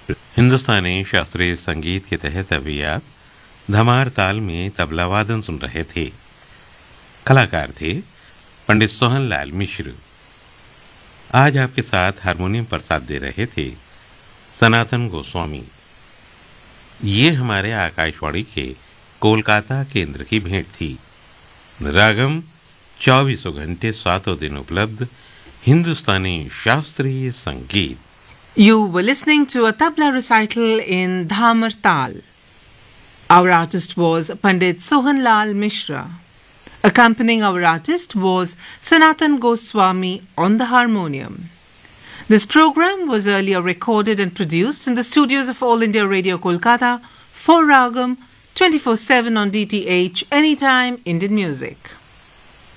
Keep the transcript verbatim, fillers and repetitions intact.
हिंदुस्तानी शास्त्रीय संगीत के तहत अभी आप धमार ताल में तबला वादन सुन रहे थे। कलाकार थे पंडित सोहनलाल मिश्र। आज आपके साथ हारमोनियम पर साथ दे रहे थे सनातन गोस्वामी। ये हमारे आकाशवाणी के कोलकाता केंद्र की भेंट थी। रागम चौबीसों घंटे सातों दिन उपलब्ध हिंदुस्तानी शास्त्रीय संगीत। You were listening to a tabla recital in Dhamar Tal. Our artist was Pandit Sohanlal Mishra. Accompanying our artist was Sanatan Goswami on the harmonium. This program was earlier recorded and produced in the studios of All India Radio Kolkata for Ragam twenty-four seven on D T H Anytime Indian Music.